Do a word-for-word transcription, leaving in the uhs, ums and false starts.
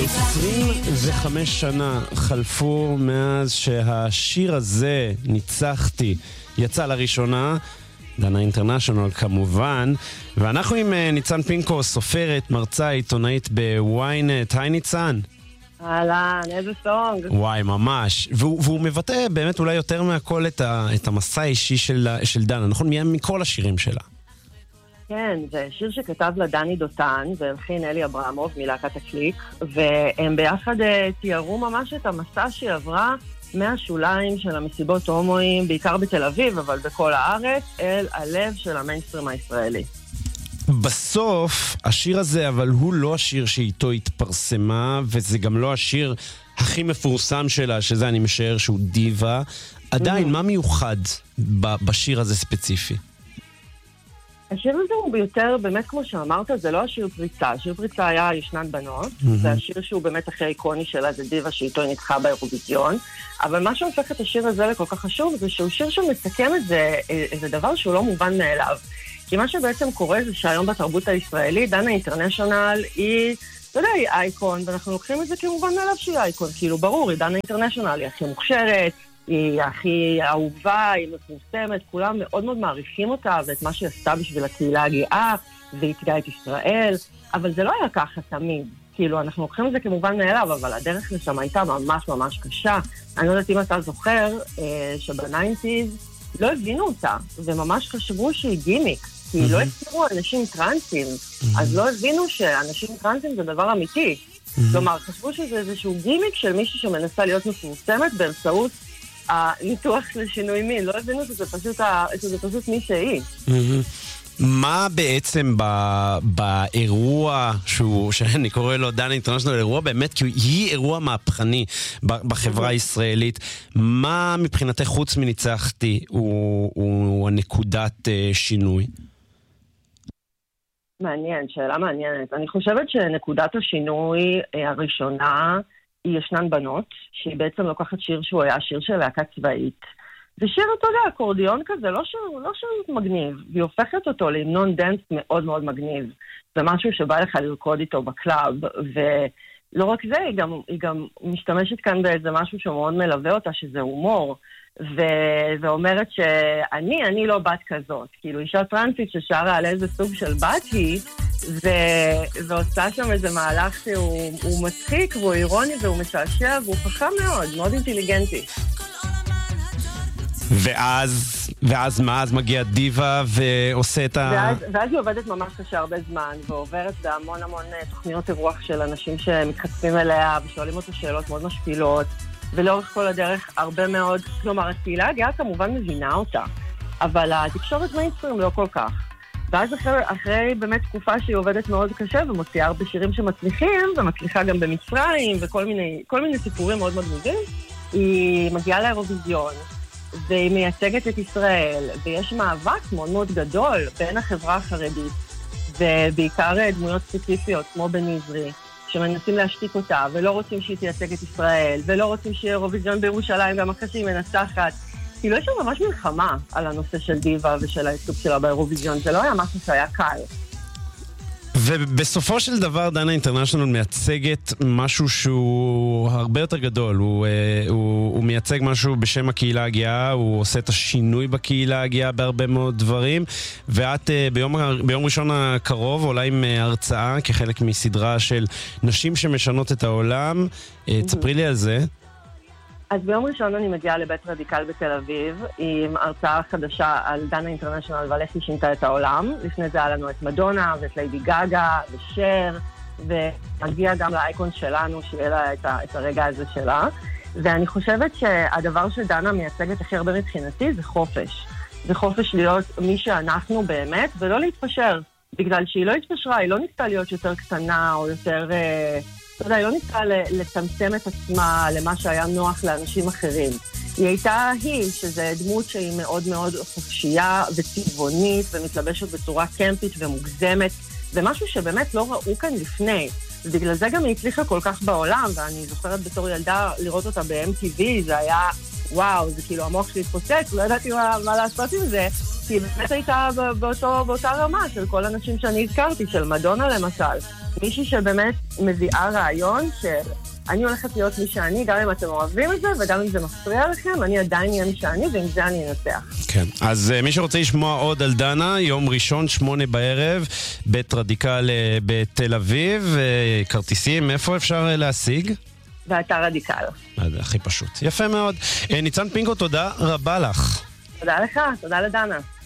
עשרים וחמש שנה חלפו מאז שהשיר הזה, ניצחתי, יצא לראשונה, דנה אינטרנשיונל כמובן, ואנחנו עם ניצן פינקו, סופרת, מרצה, עיתונאית בוויינט. היי ניצן. אהלן, איזה סונג. וואי, ממש. והוא, והוא מבטא באמת אולי יותר מהכל את, ה, את המסע האישי של, של דנה, נכון? מכל השירים שלה. כן, זה שיר שכתב לה דני דותן, והלחין אלי אברמוב מלהקת הקליק, והם ביחד תיארו ממש את המסע שהיא עברה מהשוליים של המסיבות הומואים, בעיקר בתל אביב, אבל בכל הארץ, אל הלב של המיינסטרים הישראלי. בסוף, השיר הזה, אבל הוא לא השיר שאיתו התפרסמה, וזה גם לא השיר הכי מפורסם שלה, שזה אני משער שהוא דיבה. עדיין, מה מיוחד בשיר הזה ספציפי? השיר הזה הוא ביותר, באמת כמו שאמרת, זה לא השיר פריצה. השיר פריצה היה ישנן בנות, זה השיר שהוא באמת הכי איקוני שלה, זה דיבה שאיתו היא נתחה באירוויזיון, אבל מה שהופך את השיר הזה לכל כך חשוב, זה שהוא שיר שמסכם איזה, איזה דבר שהוא לא מובן מאליו. כי מה שבעצם קורה זה שהיום בתרבות הישראלית, דנה אינטרנשיונל היא, אתה יודע, היא אייקון, ואנחנו לוקחים את זה כמובן מאליו שהיא אייקון, כאילו ברור, היא דנה אינטרנשיונל, היא הכי מוכשרת, היא הכי אהובה, היא מפורסמת, כולם מאוד מאוד מעריכים אותה ואת מה שהיא עשתה בשביל הקהילה הגאה, והתגעה את ישראל, אבל זה לא היה ככה תמיד. כאילו, אנחנו לוקחים את זה כמובן מאליו, אבל הדרך לשם הייתה ממש ממש קשה. אני לא יודעת אם אתה זוכר שבניינטיז לא הבינו אותה, וממש חשבו שהיא גימיק, כי לא הכירו אנשים טרנסים, אז לא הבינו שאנשים טרנסים זה דבר אמיתי. כלומר, חשבו שזה איזשהו גימיק של מישהו שמנסה להיות מפורסמת באמצעות הניתוח לשינוי מין, לא הבינו שזה פשוט, שזה פשוט מי שהיא. מה בעצם באירוע שהוא, שאני קורא לו דנה אינטרנשיונל, אירוע באמת, כי היא אירוע מהפכני בחברה הישראלית, מה מבחינתך חוץ מניצחתי הוא הנקודת שינוי? מעניין, שאלה מעניינת. אני חושבת שנקודת השינוי הראשונה היא ישנן בנות, שהיא בעצם לוקחת שיר שהוא היה שיר של להקה צבאית. זה שיר, אתה יודע, אקורדיון כזה, לא שיר, לא שיר מגניב, והיא הופכת אותו להמנון דנס מאוד מאוד מגניב. זה משהו שבא לך לרקוד איתו בקלאב, ולא רק זה, היא גם, היא גם משתמשת כאן באיזה משהו שמאוד מלווה אותה, שזה הומור, ו- ואומרת שאני, אני לא בת כזאת. כאילו, אישה טרנסית ששרה על איזה סוג של בת היא, ו- ועושה שם איזה מהלך שהוא מצחיק, והוא אירוני, והוא משעשע, והוא חכם מאוד, מאוד אינטליגנטי. ואז, ואז מה? אז מגיע דיבה ועושה את ה... ואז, ואז היא עובדת ממש קשה הרבה זמן, ועוברת בהמון המון תוכניות אירוח של אנשים שמתחצפים אליה, ושואלים אותו שאלות מאוד משפילות, ולאורך כל הדרך הרבה מאוד, כלומר, הקהילה הגאה כמובן מבינה אותה, אבל התקשורת מיינסטרים לא כל כך. ואז אחרי, אחרי באמת תקופה שהיא עובדת מאוד קשה, ומוציאה הרבה שירים שמצליחים, ומצליחה גם במצרים, וכל מיני, כל מיני סיפורים מאוד מאוד מודים, היא מגיעה לאירוויזיון, והיא מייצגת את ישראל, ויש מאבק מאוד מאוד גדול בין החברה החרדית, ובעיקר דמויות ספציפיות כמו בניזרי, שמנסים להשתיק אותה, ולא רוצים שהיא תייצג את ישראל, ולא רוצים שיהיה אירוויזיון בירושלים, גם אחרי שהיא מנצחת. כאילו יש שם ממש מלחמה על הנושא של דיבה ושל הייצוג שלה באירוויזיון, זה לא היה משהו שהיה קל. ובסופו של דבר דנה אינטרנשיונל מייצגת משהו שהוא הרבה יותר גדול, הוא, הוא, הוא מייצג משהו בשם הקהילה הגאה, הוא עושה את השינוי בקהילה הגאה בהרבה מאוד דברים, ואת ביום, ביום ראשון הקרוב עולה עם הרצאה כחלק מסדרה של נשים שמשנות את העולם, תספרי לי על זה. אז ביום ראשון אני מגיעה לבית רדיקל בתל אביב עם הרצאה חדשה על דנה אינטרנשיונל ועל איך היא שינתה את העולם. לפני זה היה לנו את מדונה ואת ליידי גאגה ושר, ומגיע גם לאייקון שלנו שיהיה לה את, ה- את הרגע הזה שלה. ואני חושבת שהדבר שדנה מייצגת הכי הרבה מבחינתי זה חופש. זה חופש להיות מי שאנחנו באמת ולא להתפשר. בגלל שהיא לא התפשרה, היא לא ניסתה להיות יותר קטנה או יותר... אתה יודע, היא לא ניסתה לצמצם את עצמה למה שהיה נוח לאנשים אחרים. היא הייתה היא, שזה דמות שהיא מאוד מאוד חופשייה וצבעונית, ומתלבשת בצורה קמפית ומוגזמת, ומשהו שבאמת לא ראו כאן לפני. ובגלל זה גם היא הצליחה כל כך בעולם, ואני זוכרת בתור ילדה לראות אותה ב-אם טי וי, זה היה, וואו, זה כאילו המוח שלי התפוצץ, לא ידעתי מה, מה לעשות עם זה, כי באמת הייתה באותו, באותה רמה של כל אנשים שאני הזכרתי, של מדונה למשל. מישהי שבאמת מביאה רעיון של אני הולכת להיות מי שאני, גם אם אתם אוהבים את זה, וגם אם זה מפריע לכם, אני עדיין אהיה מי שאני, ועם זה אני אנצח. כן, אז מי שרוצה לשמוע עוד על דנה, יום ראשון, שמונה בערב, בית רדיקל בתל אביב, כרטיסים, איפה אפשר להשיג? באתר רדיקל. זה הכי פשוט. יפה מאוד. ניצן פינקו, תודה רבה לך. תודה לך, תודה לדנה.